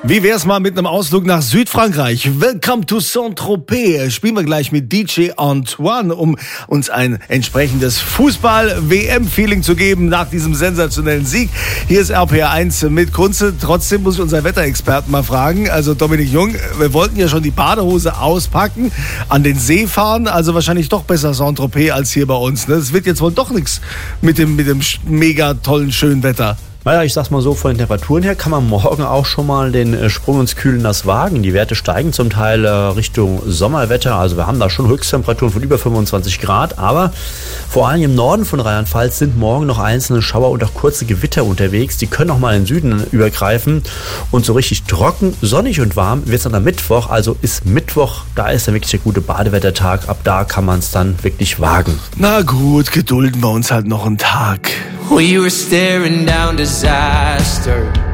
Wie wär's mal mit einem Ausflug nach Südfrankreich? Welcome to Saint-Tropez. Spielen wir gleich mit DJ Antoine, um uns ein entsprechendes Fußball-WM-Feeling zu geben nach diesem sensationellen Sieg. Hier ist RPR1 mit Kunze. Trotzdem muss ich unseren Wetterexperten mal fragen. Also Dominik Jung, wir wollten ja schon die Badehose auspacken, an den See fahren. Also wahrscheinlich doch besser Saint-Tropez als hier bei uns. Es wird jetzt wohl doch nichts mit dem mega tollen, schönen Wetter. Naja, ich sag's mal so, von den Temperaturen her kann man morgen auch schon mal den Sprung ins Kühle nass wagen. Die Werte steigen zum Teil Richtung Sommerwetter. Also wir haben da schon Höchsttemperaturen von über 25 Grad. Aber vor allem im Norden von Rheinland-Pfalz sind morgen noch einzelne Schauer und auch kurze Gewitter unterwegs. Die können auch mal in den Süden übergreifen. Und so richtig trocken, sonnig und warm wird's dann am Mittwoch. Also ist Mittwoch, da ist dann wirklich der gute Badewettertag. Ab da kann man es dann wirklich wagen. Na gut, gedulden wir uns halt noch einen Tag. We were staring down disaster.